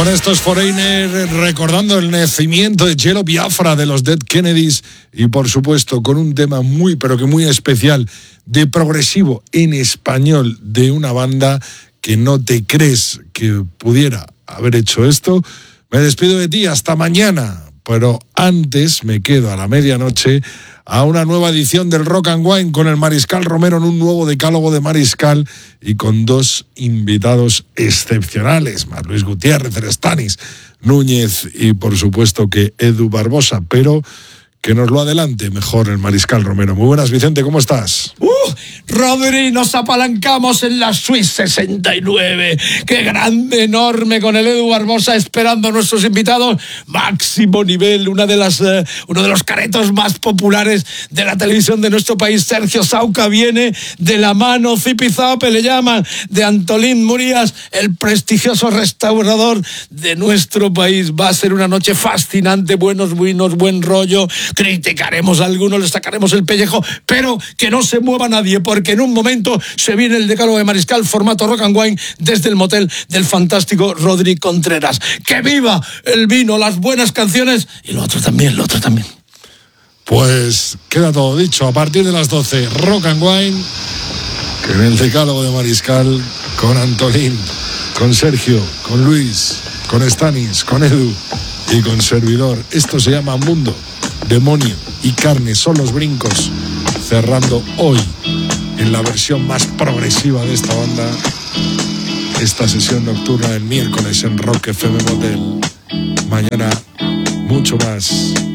Con estos Foreigner recordando el nacimiento de Jello Biafra de los Dead Kennedys y por supuesto con un tema muy pero que muy especial de progresivo en español de una banda que no te crees que pudiera haber hecho esto. Me despido de ti hasta mañana, pero antes me quedo a la medianoche a una nueva edición del Rock and Wine con el Mariscal Romero en un nuevo decálogo de Mariscal y con dos invitados excepcionales, más Luis Gutiérrez, Stanis Núñez y por supuesto que Edu Barbosa, pero que nos lo adelante mejor el Mariscal Romero. Muy buenas, Vicente, ¿cómo estás? Rodri, nos apalancamos en la Swiss 69. Qué grande, enorme, con el Edu Barbosa esperando a nuestros invitados. Máximo nivel, uno de los caretos más populares de la televisión de nuestro país. Sergio Sauca viene de la mano, Zipizape le llaman, de Antolín Murías, el prestigioso restaurador de nuestro país. Va a ser una noche fascinante, buenos vinos, buen rollo. Criticaremos a algunos, les sacaremos el pellejo, pero que no se mueva nadie, porque en un momento se viene el decálogo de Mariscal, formato Rock and Wine, desde el motel del fantástico Rodri Contreras. ¡Que viva el vino, las buenas canciones y lo otro también! Pues queda todo dicho. A partir de las 12, Rock and Wine, que en el decálogo de Mariscal, con Antolín, con Sergio, con Luis, con Stanis, con Edu y con servidor. Esto se llama Mundo, Demonio y Carne, son los brincos, cerrando hoy en la versión más progresiva de esta banda esta sesión nocturna del miércoles en Rock FM Motel. Mañana mucho más.